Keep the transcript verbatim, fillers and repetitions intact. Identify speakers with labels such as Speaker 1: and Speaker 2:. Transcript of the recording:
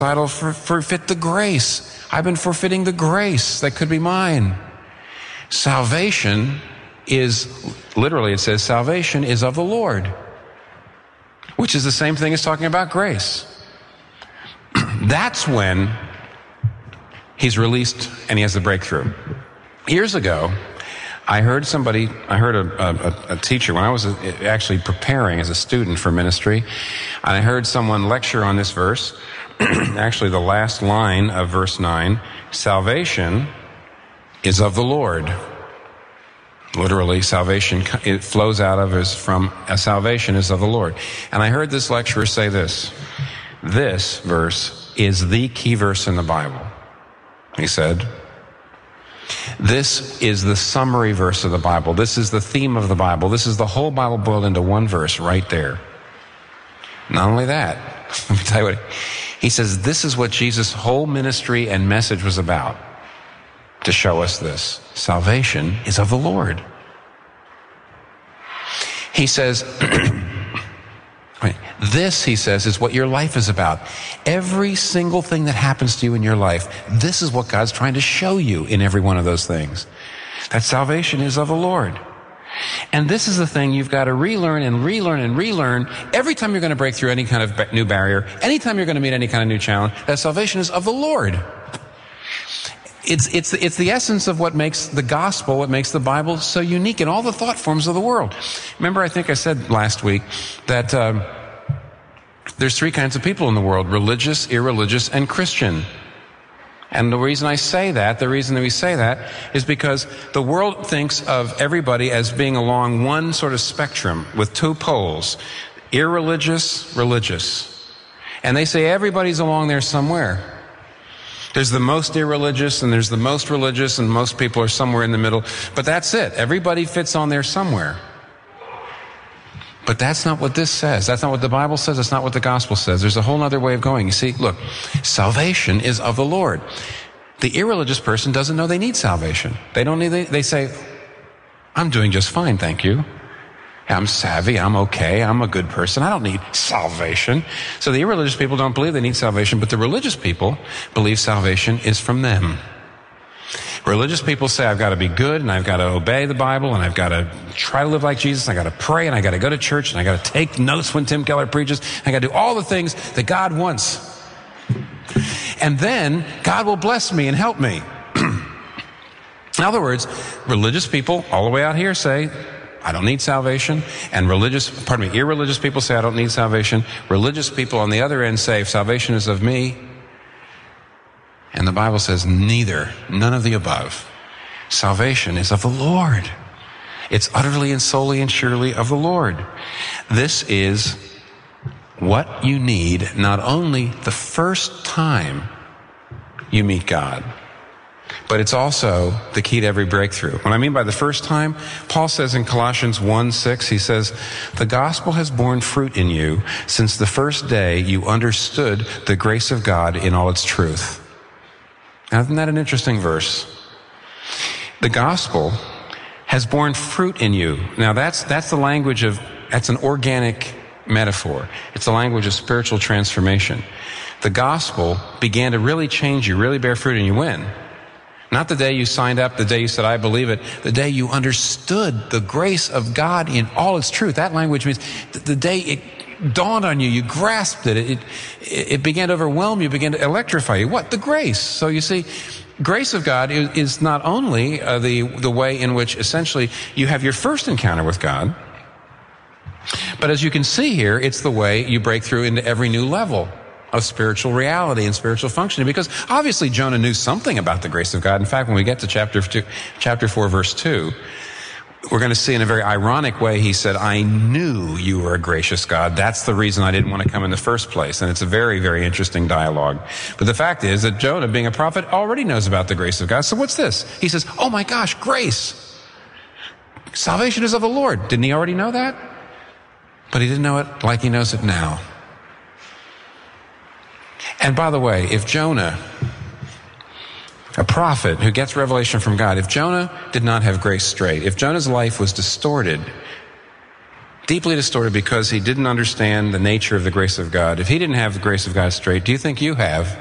Speaker 1: idol for, forfeit the grace. I've been forfeiting the grace that could be mine. Salvation is, literally it says, salvation is of the Lord, which is the same thing as talking about grace. That's when he's released and he has the breakthrough. Years ago, I heard somebody, I heard a, a, a teacher, when I was actually preparing as a student for ministry, and I heard someone lecture on this verse, actually the last line of verse nine, salvation is of the Lord. Literally, salvation, it flows out of is from, a salvation is of the Lord. And I heard this lecturer say this, this verse is the key verse in the Bible. He said, this is the summary verse of the Bible. This is the theme of the Bible. This is the whole Bible boiled into one verse right there. Not only that, let me tell you what, he says this is what Jesus' whole ministry and message was about, to show us this. Salvation is of the Lord. He says, this, he says, is what your life is about. Every single thing that happens to you in your life, this is what God's trying to show you in every one of those things. That salvation is of the Lord. And this is the thing you've got to relearn and relearn and relearn every time you're going to break through any kind of new barrier, anytime you're going to meet any kind of new challenge, that salvation is of the Lord. It's, it's, it's the essence of what makes the gospel, what makes the Bible so unique in all the thought forms of the world. Remember, I think I said last week that um, there's three kinds of people in the world: religious, irreligious, and Christian. And the reason I say that, the reason that we say that, is because the world thinks of everybody as being along one sort of spectrum with two poles: irreligious, religious. And they say everybody's along there somewhere. There's the most irreligious and there's the most religious, and most people are somewhere in the middle. But that's it. Everybody fits on there somewhere. But that's not what this says. That's not what the Bible says. That's not what the gospel says. There's a whole other way of going. You see, look, salvation is of the Lord. The irreligious person doesn't know they need salvation. They don't need, they, they say, I'm doing just fine, thank you. I'm savvy, I'm okay, I'm a good person, I don't need salvation. So the irreligious people don't believe they need salvation, but the religious people believe salvation is from them. Religious people say, I've got to be good, and I've got to obey the Bible, and I've got to try to live like Jesus, and I've got to pray, and I've got to go to church, and I've got to take notes when Tim Keller preaches, and I've got to do all the things that God wants. And then God will bless me and help me. In other words, religious people all the way out here say, I don't need salvation. And religious, pardon me, irreligious people say, I don't need salvation. Religious people on the other end say, salvation is of me. And the Bible says, neither, none of the above. Salvation is of the Lord. It's utterly and solely and surely of the Lord. This is what you need not only the first time you meet God, but it's also the key to every breakthrough. What I mean by the first time, Paul says in Colossians one six, he says, the gospel has borne fruit in you since the first day you understood the grace of God in all its truth. Now, isn't that an interesting verse? The gospel has borne fruit in you. Now, that's, that's the language of, that's an organic metaphor. It's the language of spiritual transformation. The gospel began to really change you, really bear fruit in you when? Not the day you signed up, the day you said, I believe it, the day you understood the grace of God in all its truth. That language means the day it dawned on you, you grasped it, it, it began to overwhelm you, began to electrify you. What? The grace. So you see, grace of God is, is not only uh, the, the way in which essentially you have your first encounter with God, but as you can see here, it's the way you break through into every new level of spiritual reality and spiritual functioning, because obviously Jonah knew something about the grace of God. In fact, when we get to chapter two, chapter four, verse two, we're going to see in a very ironic way, he said, I knew you were a gracious God. That's the reason I didn't want to come in the first place. And it's a very, very interesting dialogue. But the fact is that Jonah, being a prophet, already knows about the grace of God. So what's this? He says, oh my gosh, grace. Salvation is of the Lord. Didn't he already know that? But he didn't know it like he knows it now. And by the way, if Jonah, a prophet who gets revelation from God, if Jonah did not have grace straight, if Jonah's life was distorted, Deeply distorted because he didn't understand the nature of the grace of God. If he didn't have the grace of God straight, do you think you have?